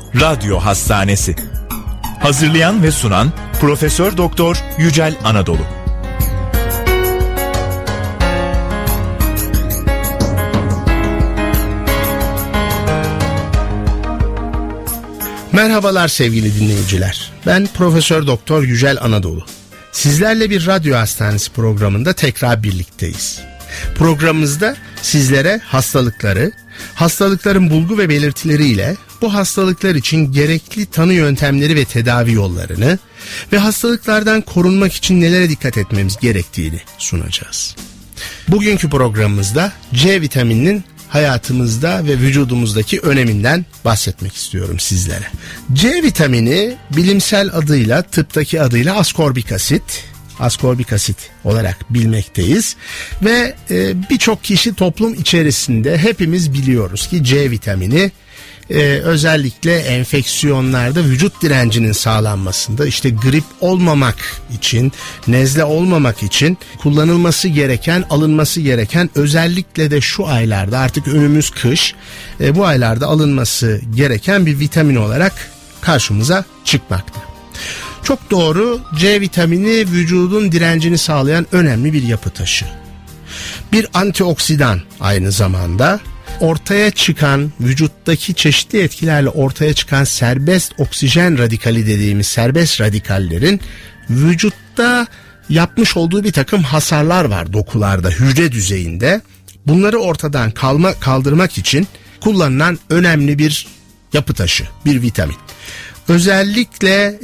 Radyo Hastanesi. Hazırlayan ve sunan Profesör Doktor Yücel Anadolu. Merhabalar sevgili dinleyiciler. Ben Profesör Doktor Yücel Anadolu. Sizlerle bir radyo hastanesi programında tekrar birlikteyiz. Programımızda sizlere hastalıkları, hastalıkların bulgu ve belirtileriyle bu hastalıklar için gerekli tanı yöntemleri ve tedavi yollarını ve hastalıklardan korunmak için nelere dikkat etmemiz gerektiğini sunacağız. Bugünkü programımızda C vitamininin hayatımızda ve vücudumuzdaki öneminden bahsetmek istiyorum sizlere. C vitamini bilimsel adıyla, tıptaki adıyla askorbik asit olarak bilmekteyiz ve birçok kişi toplum içerisinde hepimiz biliyoruz ki C vitamini özellikle enfeksiyonlarda vücut direncinin sağlanmasında, işte grip olmamak için, nezle olmamak için kullanılması gereken, alınması gereken, özellikle de şu aylarda, artık önümüz kış, bu aylarda alınması gereken bir vitamin olarak karşımıza çıkmakta. Çok doğru, C vitamini vücudun direncini sağlayan önemli bir yapı taşı. Bir antioksidan aynı zamanda. Ortaya çıkan, vücuttaki çeşitli etkilerle ortaya çıkan serbest oksijen radikali dediğimiz serbest radikallerin vücutta yapmış olduğu bir takım hasarlar var dokularda, hücre düzeyinde. Bunları ortadan kaldırmak için kullanılan önemli bir yapı taşı, bir vitamin. Özellikle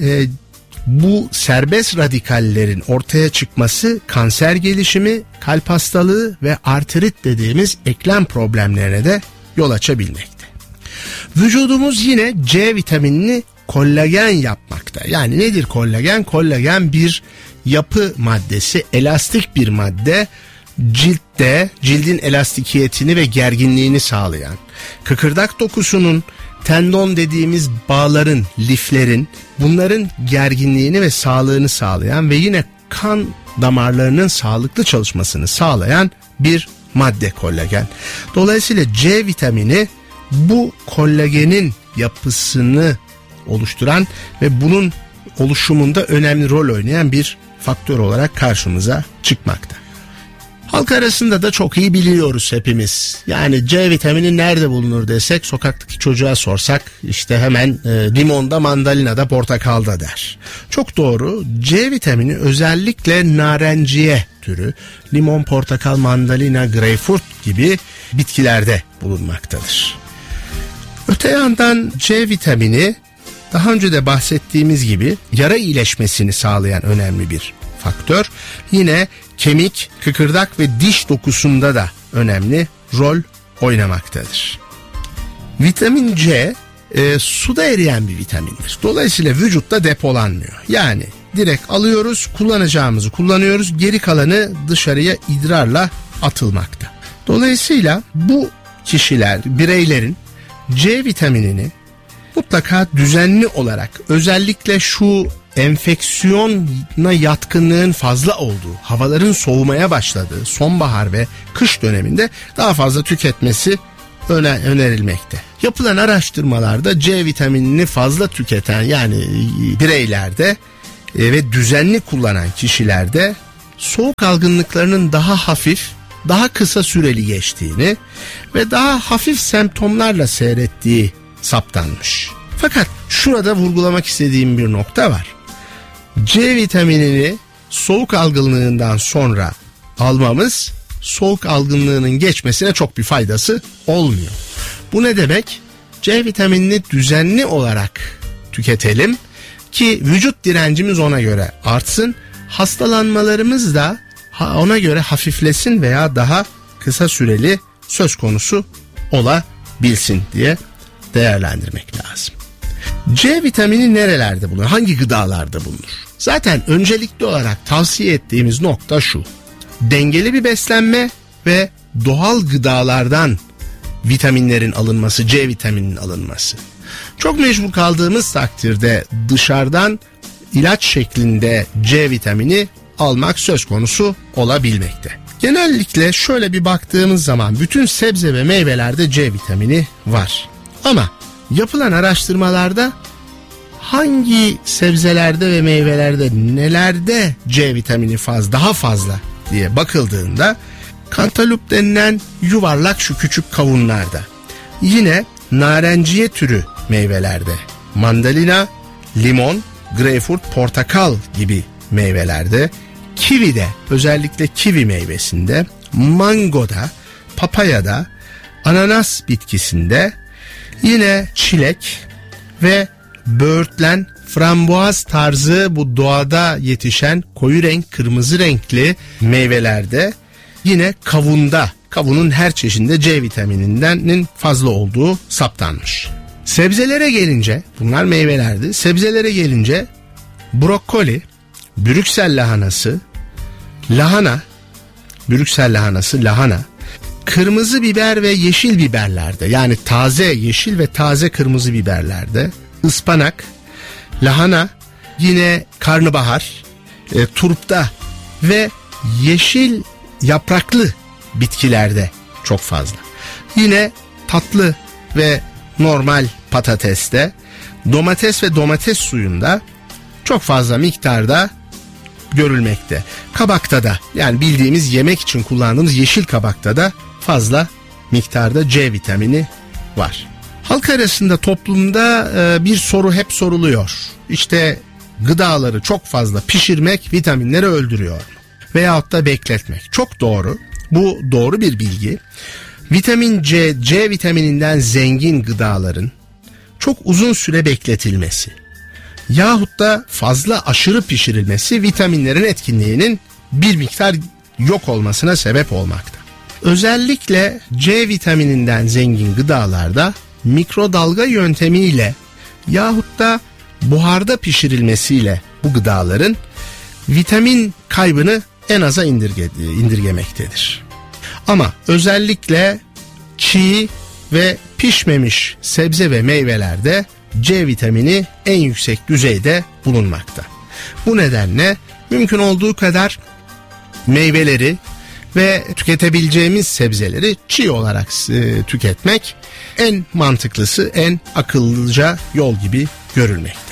bu serbest radikallerin ortaya çıkması kanser gelişimi, kalp hastalığı ve artrit dediğimiz eklem problemlerine de yol açabilmekte. Vücudumuz yine C vitaminini kollagen yapmakta. Yani nedir kollagen? Kollagen bir yapı maddesi, elastik bir madde. Ciltte, cildin elastikiyetini ve gerginliğini sağlayan, kıkırdak dokusunun, tendon dediğimiz bağların, liflerin, bunların gerginliğini ve sağlığını sağlayan ve yine kan damarlarının sağlıklı çalışmasını sağlayan bir madde kollagen. Dolayısıyla C vitamini bu kollagenin yapısını oluşturan ve bunun oluşumunda önemli rol oynayan bir faktör olarak karşımıza çıkmakta. Halk arasında da çok iyi biliyoruz hepimiz. Yani C vitamini nerede bulunur desek, sokaktaki çocuğa sorsak işte hemen limonda, mandalinada, portakalda der. Çok doğru, C vitamini özellikle narenciye türü, limon, portakal, mandalina, greyfurt gibi bitkilerde bulunmaktadır. Öte yandan C vitamini daha önce de bahsettiğimiz gibi yara iyileşmesini sağlayan önemli bir faktör. Yine kemik, kıkırdak ve diş dokusunda da önemli rol oynamaktadır. Vitamin C suda eriyen bir vitamindir. Dolayısıyla vücutta depolanmıyor. Yani direkt alıyoruz, kullanacağımızı kullanıyoruz, geri kalanı dışarıya idrarla atılmakta. Dolayısıyla bu kişiler, bireylerin C vitaminini mutlaka düzenli olarak, özellikle şu enfeksiyona yatkınlığın fazla olduğu, havaların soğumaya başladığı sonbahar ve kış döneminde daha fazla tüketmesi önerilmekte. Yapılan araştırmalarda C vitaminini fazla tüketen, yani bireylerde ve düzenli kullanan kişilerde soğuk algınlıklarının daha hafif, daha kısa süreli geçtiğini ve daha hafif semptomlarla seyrettiği saptanmış. Fakat şurada vurgulamak istediğim bir nokta var. C vitaminini soğuk algınlığından sonra almamız soğuk algınlığının geçmesine çok bir faydası olmuyor. Bu ne demek? C vitaminini düzenli olarak tüketelim ki vücut direncimiz ona göre artsın, hastalanmalarımız da ona göre hafiflesin veya daha kısa süreli söz konusu olabilsin diye değerlendirmek lazım. C vitamini nerelerde bulunur? Hangi gıdalarda bulunur? Zaten öncelikli olarak tavsiye ettiğimiz nokta şu: dengeli bir beslenme ve doğal gıdalardan vitaminlerin alınması, C vitamininin alınması. Çok mecbur kaldığımız takdirde dışarıdan ilaç şeklinde C vitamini almak söz konusu olabilmekte. Genellikle şöyle bir baktığımız zaman bütün sebze ve meyvelerde C vitamini var. Ama Yapılan araştırmalarda hangi sebzelerde ve meyvelerde nelerde C vitamini daha fazla diye bakıldığında kantalup denilen yuvarlak şu küçük kavunlarda, yine narenciye türü meyvelerde, mandalina, limon, greyfurt, portakal gibi meyvelerde, kivide, özellikle kivi meyvesinde, mangoda, papayada, ananas bitkisinde, yine çilek ve böğürtlen, frambuaz tarzı bu doğada yetişen koyu renk, kırmızı renkli meyvelerde, yine kavunda, kavunun her çeşidinde C vitamininden fazla olduğu saptanmış. Sebzelere gelince, bunlar meyvelerdi, sebzelere gelince brokoli, Brüksel lahanası, lahana, Brüksel lahanası, lahana, kırmızı biber ve yeşil biberlerde, yani taze yeşil ve taze kırmızı biberlerde, ıspanak, lahana, yine karnabahar, turpta ve yeşil yapraklı bitkilerde çok fazla. Yine tatlı ve normal patateste, domates ve domates suyunda çok fazla miktarda görülmekte. Kabakta da, yani bildiğimiz yemek için kullandığımız yeşil kabakta da fazla miktarda C vitamini var. Halk arasında, toplumda bir soru hep soruluyor. İşte gıdaları çok fazla pişirmek vitaminleri öldürüyor veyahut da bekletmek. Çok doğru. Bu doğru bir bilgi. Vitamin C vitamininden zengin gıdaların çok uzun süre bekletilmesi yahut da fazla aşırı pişirilmesi vitaminlerin etkinliğinin bir miktar yok olmasına sebep olmakta. Özellikle C vitamininden zengin gıdalarda mikrodalga yöntemiyle yahut da buharda pişirilmesiyle bu gıdaların vitamin kaybını en aza indirgemektedir. Ama özellikle çiğ ve pişmemiş sebze ve meyvelerde C vitamini en yüksek düzeyde bulunmakta. Bu nedenle mümkün olduğu kadar meyveleri ve tüketebileceğimiz sebzeleri çiğ olarak tüketmek en mantıklısı, en akıllıca yol gibi görülmekte.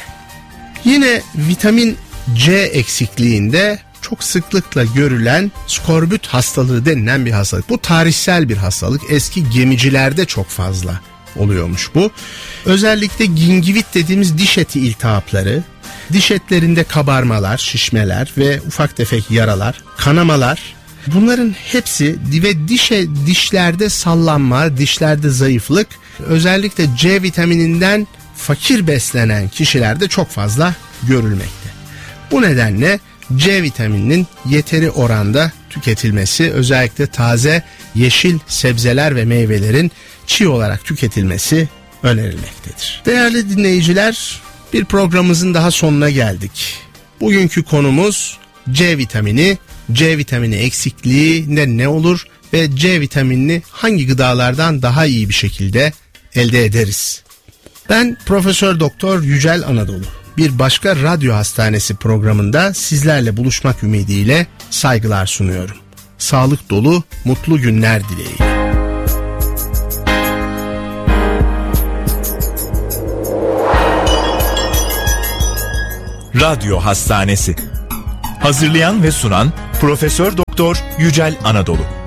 Yine vitamin C eksikliğinde çok sıklıkla görülen skorbut hastalığı denilen bir hastalık. Bu tarihsel bir hastalık. Eski gemicilerde çok fazla oluyormuş bu. Özellikle gingivit dediğimiz diş eti iltihapları, diş etlerinde kabarmalar, şişmeler ve ufak tefek yaralar, kanamalar, bunların hepsi ve dişlerde sallanma, dişlerde zayıflık, özellikle C vitamininden fakir beslenen kişilerde çok fazla görülmekte. Bu nedenle C vitamininin yeteri oranda tüketilmesi, özellikle taze yeşil sebzeler ve meyvelerin çiğ olarak tüketilmesi önerilmektedir. Değerli dinleyiciler, bir programımızın daha sonuna geldik. Bugünkü konumuz C vitamini. C vitamini eksikliğinde ne olur ve C vitaminini hangi gıdalardan daha iyi bir şekilde elde ederiz? Ben Profesör Doktor Yücel Anadolu. Bir başka radyo hastanesi programında sizlerle buluşmak ümidiyle saygılar sunuyorum. Sağlık dolu, mutlu günler dileğiyle. Radyo Hastanesi. Hazırlayan ve sunan Profesör Doktor Yücel Anadolu.